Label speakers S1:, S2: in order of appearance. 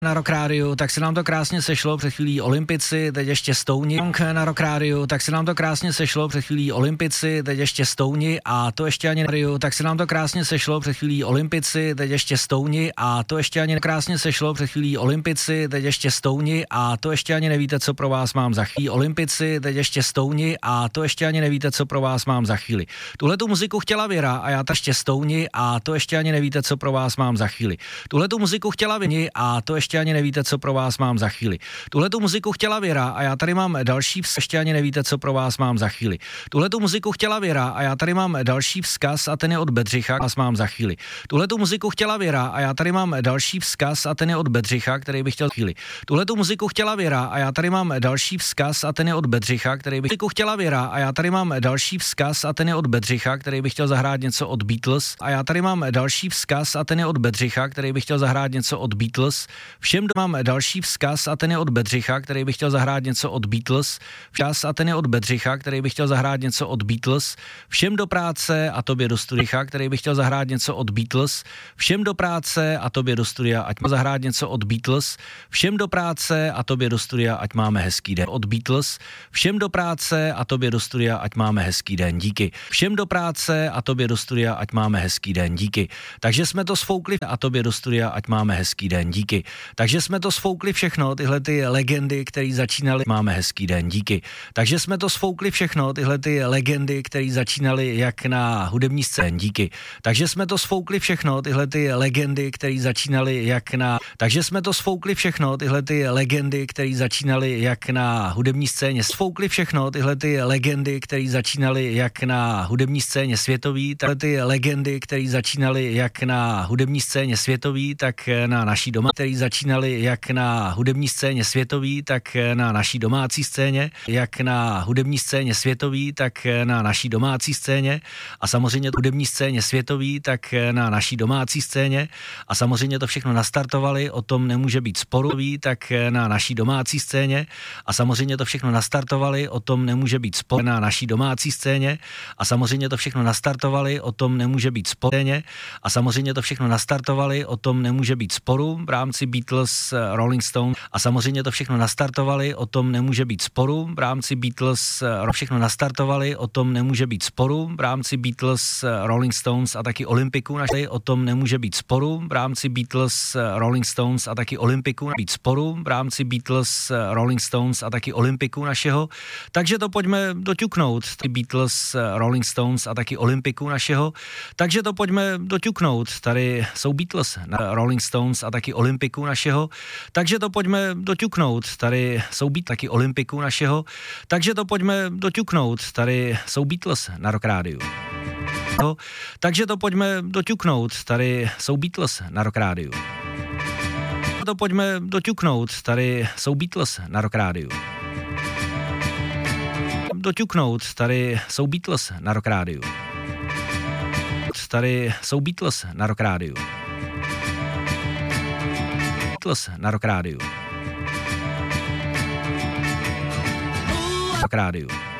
S1: Na Rock Rádiu, tak se nám to krásně sešlo, před chvílí Olympici, teď ještě Stouni. Na Rock Rádiu, tak se nám to krásně sešlo, před chvílí Olympici, teď ještě Stouni a to ještě ani tak se nám to krásně sešlo, před chvílí Olympici, teď ještě Stouni a to ještě ani krásně sešlo, před chvílí Olympici, teď ještě Stouni a to ještě ani nevíte, co pro vás mám za chvíli. Olympici, teď ještě Stouni a to ještě ani nevíte, co pro vás mám za chvíli. Tuhle tu muziku chtěla Věra a já ještě Stouni a to ještě ani nevíte, co pro vás mám za chvíli. Tuhle tu muziku chtěla Věra a to ještě ani nevíte, co pro vás mám za chvíli. Tuhle tu muziku chtěla Věra a já tady mám další ještě ani nevíte, co pro vás mám za chvíli. Tuhle tu muziku chtěla Věra a já tady mám další vzkaz a ten je od Bedřicha, vás mám za chvíli. Tuhle tu muziku chtěla Věra a já tady mám další vzkaz a ten je od Bedřicha, který bych chtěl chvíli. Tuhle tu muziku chtěla Věra a já tady mám další vzkaz a ten je od Bedřicha, který bych chtěla Věra a já tady mám další vzkaz a ten je od Bedřicha, který bych chtěl zahrát něco od Beatles a já tady mám další vzkaz a ten je od Bedřicha, který bych chtěl zahrát něco od Beatles. Všem mám další vzkaz a ten je od Bedřicha, který bych chtěl zahrát něco od Beatles. Vzkaz a ten je od Bedřicha, který bych chtěl zahrát něco od Beatles. Všem do práce a tobě do studia, který bych chtěl zahrát něco od Beatles. Všem do práce a tobě do studia, ať má zahrát něco od Beatles. Všem do práce a tobě do studia, ať máme hezký den od Beatles. Všem do práce a tobě do studia, ať máme hezký den, díky. Všem do práce a tobě do studia, ať máme hezký den, díky. Takže jsme to sfoukli a tobě do studia, ať máme hezký den, díky. Takže jsme to sfoukli všechno, tyhle ty legendy, které začínaly, máme hezký den, díky. Takže jsme to sfoukli všechno, tyhle ty legendy, které začínaly jak na hudební scéně, díky. Takže jsme to sfoukli všechno, tyhle ty legendy, které začínaly jak na, takže jsme to sfoukli všechno, tyhle ty legendy, které začínaly jak na hudební scéně, sfoukli všechno, tyhle ty legendy, které začínaly jak na hudební scéně světový, tyhle ty legendy, které začínaly jak na hudební scéně světový, tak na naší doma, které začínaly jak na hudební scéně světový, tak na naší domácí scéně, jak na hudební scéně světový, tak na naší domácí scéně a samozřejmě hudební scéně světový, tak na naší domácí scéně a samozřejmě to všechno nastartovali, o tom nemůže být sporový, tak na naší domácí scéně a samozřejmě to všechno nastartovali, o tom nemůže být spor na naší domácí scéně a samozřejmě to všechno nastartovali, o tom nemůže být sporeně a samozřejmě to všechno nastartovali, o tom nemůže být sporu v rámci Beatles, Rolling Stones a samozřejmě to všechno nastartovali, o tom nemůže být sporu v rámci Beatles, všechno nastartovali, o tom nemůže být sporu v rámci Beatles, Rolling Stones a taky Olympiku, o tom nemůže být sporu v rámci Beatles, Rolling Stones a taky Olympiku, být sporu v rámci Beatles, Rolling Stones a taky Olympiku našeho, takže to pojďme doťuknout, ty Beatles, Rolling Stones a taky Olympiku našeho, takže to pojďme doťuknout, tady jsou Beatles, Rolling Stones a taky Olympiku našeho, takže to pojďme doťuknout, tady jsou být taky Olympiku našeho, takže to pojďme doťuknout, tady jsou Beatles na Rock Rádiu. Takže to pojďme doťuknout, tady jsou Beatles na Rock Rádiu. To pojďme doťuknout, tady jsou Beatles na Rock Rádiu. Doťuknout, tady jsou Beatles na Rock Rádiu. Tady jsou Beatles na Rock Rádiu. Beatles na Rock Rádiu. Rock Rádiu.